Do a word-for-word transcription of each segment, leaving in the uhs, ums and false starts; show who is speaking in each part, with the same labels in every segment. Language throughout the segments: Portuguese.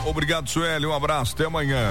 Speaker 1: Obrigado, Sueli, um abraço, até amanhã.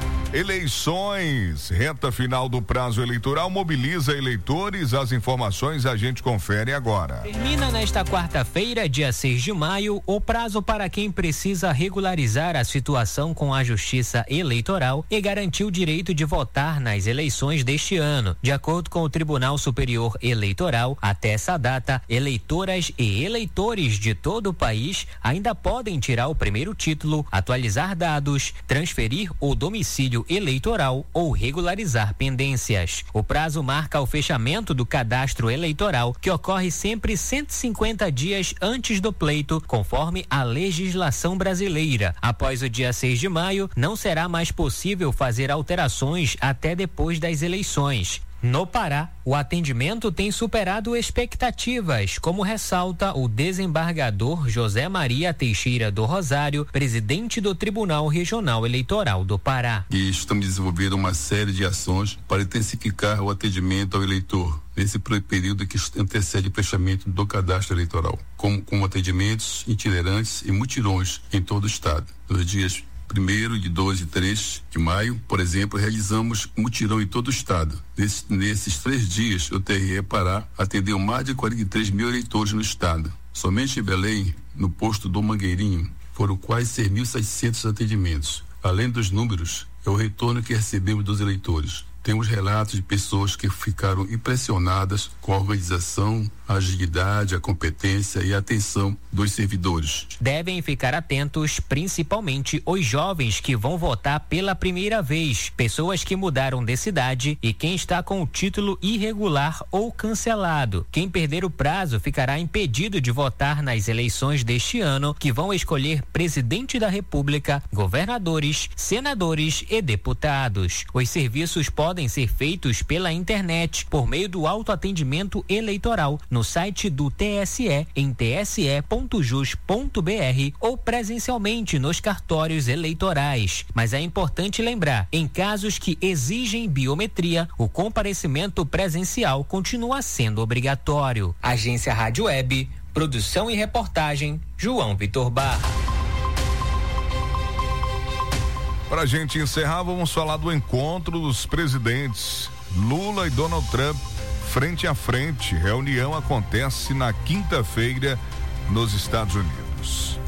Speaker 1: Eleições, reta final do prazo eleitoral mobiliza eleitores, as informações a gente confere agora.
Speaker 2: Termina nesta quarta-feira, dia seis de maio, o prazo para quem precisa regularizar a situação com a Justiça Eleitoral e garantir o direito de votar nas eleições deste ano. De acordo com o Tribunal Superior Eleitoral, até essa data, eleitoras e eleitores de todo o país ainda podem tirar o primeiro título, atualizar dados, transferir o domicílio eleitoral ou regularizar pendências. O prazo marca o fechamento do cadastro eleitoral, que ocorre sempre cento e cinquenta dias antes do pleito, conforme a legislação brasileira. Após o dia seis de maio, não será mais possível fazer alterações até depois das eleições. No Pará, o atendimento tem superado expectativas, como ressalta o desembargador José Maria Teixeira do Rosário, presidente do Tribunal Regional Eleitoral do Pará.
Speaker 3: E estamos desenvolvendo uma série de ações para intensificar o atendimento ao eleitor nesse período que antecede o fechamento do cadastro eleitoral, com, com atendimentos itinerantes e mutirões em todo o estado. Nos dias primeiro, de dois e três de maio, por exemplo, realizamos mutirão em todo o estado. Nesses, nesses três dias, o T R E Pará atendeu mais de quarenta e três mil eleitores no estado. Somente em Belém, no posto do Mangueirinho, foram quase seis mil e seiscentos atendimentos. Além dos números, é o retorno que recebemos dos eleitores. Temos relatos de pessoas que ficaram impressionadas com a organização, a agilidade, a competência e a atenção dos servidores.
Speaker 2: Devem ficar atentos, principalmente os jovens que vão votar pela primeira vez, pessoas que mudaram de cidade e quem está com o título irregular ou cancelado. Quem perder o prazo ficará impedido de votar nas eleições deste ano, que vão escolher presidente da República, governadores, senadores e deputados. Os serviços podem ser feitos pela internet, por meio do autoatendimento eleitoral, no site do T S E, em t s e ponto jus ponto b r ou presencialmente nos cartórios eleitorais. Mas é importante lembrar, em casos que exigem biometria, o comparecimento presencial continua sendo obrigatório. Agência Rádio Web, produção e reportagem, João Vitor Barra.
Speaker 1: Para a gente encerrar, vamos falar do encontro dos presidentes Lula e Donald Trump frente a frente. Reunião acontece na quinta-feira nos Estados Unidos.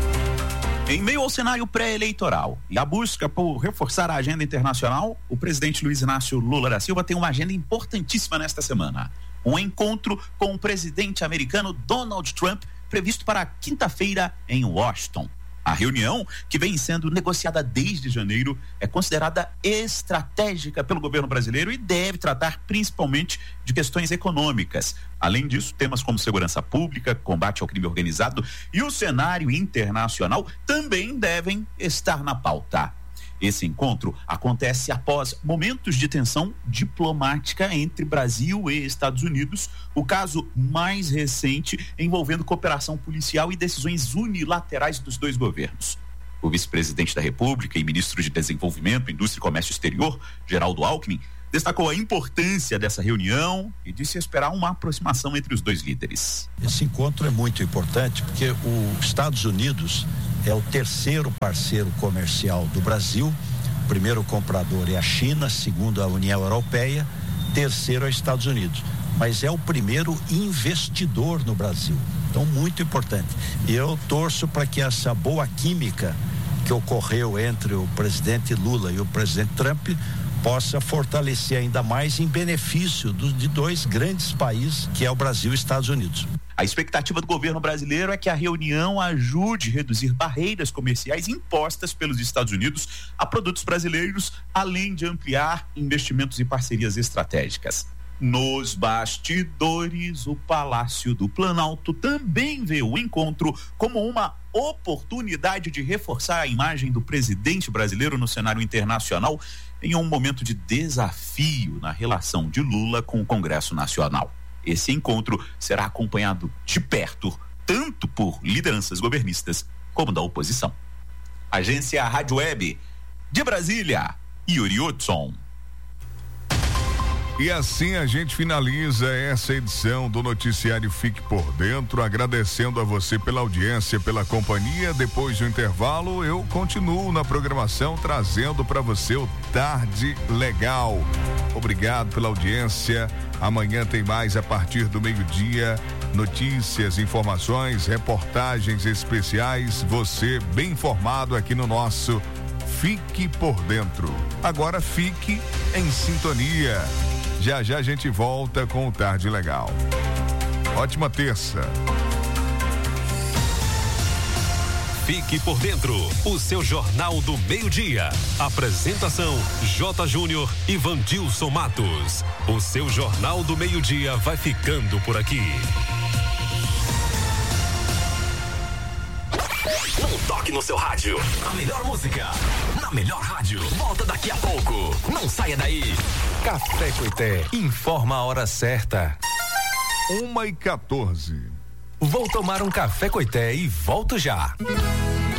Speaker 4: Em meio ao cenário pré-eleitoral e a busca por reforçar a agenda internacional, o presidente Luiz Inácio Lula da Silva tem uma agenda importantíssima nesta semana. Um encontro com o presidente americano Donald Trump, previsto para quinta-feira em Washington. A reunião, que vem sendo negociada desde janeiro, é considerada estratégica pelo governo brasileiro e deve tratar principalmente de questões econômicas. Além disso, temas como segurança pública, combate ao crime organizado e o cenário internacional também devem estar na pauta. Esse encontro acontece após momentos de tensão diplomática entre Brasil e Estados Unidos, o caso mais recente envolvendo cooperação policial e decisões unilaterais dos dois governos. O vice-presidente da República e ministro de Desenvolvimento, Indústria e Comércio Exterior, Geraldo Alckmin, destacou a importância dessa reunião e disse esperar uma aproximação entre os dois líderes.
Speaker 5: Esse encontro é muito importante porque os Estados Unidos é o terceiro parceiro comercial do Brasil. O primeiro comprador é a China, segundo a União Europeia, terceiro é os Estados Unidos. Mas é o primeiro investidor no Brasil. Então, muito importante. E eu torço para que essa boa química que ocorreu entre o presidente Lula e o presidente Trump possa fortalecer ainda mais em benefício do, de dois grandes países, que é o Brasil e os Estados Unidos.
Speaker 4: A expectativa do governo brasileiro é que a reunião ajude a reduzir barreiras comerciais impostas pelos Estados Unidos a produtos brasileiros, além de ampliar investimentos e parcerias estratégicas. Nos bastidores, o Palácio do Planalto também vê o encontro como uma oportunidade de reforçar a imagem do presidente brasileiro no cenário internacional em um momento de desafio na relação de Lula com o Congresso Nacional. Esse encontro será acompanhado de perto, tanto por lideranças governistas como da oposição. Agência Rádio Web, de Brasília, Yuri Hudson.
Speaker 1: E assim a gente finaliza essa edição do noticiário Fique por Dentro, agradecendo a você pela audiência, pela companhia. Depois do intervalo, eu continuo na programação trazendo para você o Tarde Legal. Obrigado pela audiência. Amanhã tem mais a partir do meio-dia. Notícias, informações, reportagens especiais. Você bem informado aqui no nosso Fique por Dentro. Agora fique em sintonia. Já já a gente volta com o Tarde Legal. Ótima terça.
Speaker 6: Fique por Dentro, o seu Jornal do Meio-Dia. Apresentação: J. Júnior e Vandilson Matos. O seu Jornal do Meio-Dia vai ficando por aqui.
Speaker 7: Não toque no seu rádio. A melhor música, na melhor rádio. Volta daqui a pouco. Não saia daí.
Speaker 6: Café Coité informa a hora certa.
Speaker 1: Uma e quatorze.
Speaker 6: Vou tomar um café Coité e volto já.